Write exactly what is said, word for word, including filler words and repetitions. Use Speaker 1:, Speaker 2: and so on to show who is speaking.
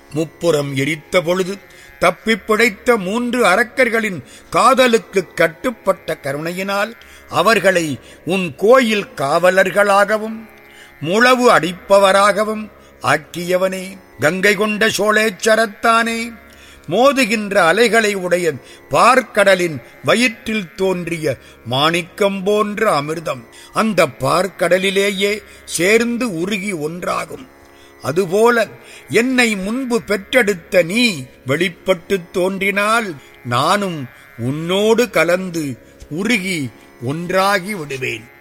Speaker 1: முப்புறம் எரித்த பொழுது தப்பிப் பிழைத்த மூன்று அரக்கர்களின் காதலுக்கு கட்டுப்பட்ட கருணையினால் அவர்களை உன் கோயில் காவலர்களாகவும் முழவு அடிப்பவராகவும் ஆக்கியவனே, கங்கை கொண்ட சோழேச்சரத்தானே, மோதுகின்ற அலைகளை உடைய பார்க்கடலின் வயிற்றில் தோன்றிய மாணிக்கம் போன்ற அமிர்தம் அந்த பார்க்கடலிலேயே சேர்ந்து உருகி ஒன்றாகும். அதுபோல என்னை முன்பு பெற்றெடுத்த நீ வெளிப்பட்டுத் தோன்றினால் நானும் உன்னோடு கலந்து உருகி ஒன்றாகி விடுவேன்.